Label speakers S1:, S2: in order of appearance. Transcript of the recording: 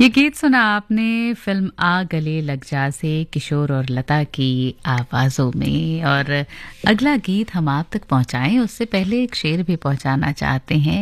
S1: ये गीत सुना आपने फिल्म आ गले लग जा से किशोर और लता की आवाज़ों में। और अगला गीत हम आप तक पहुंचाएं उससे पहले एक शेर भी पहुंचाना चाहते हैं।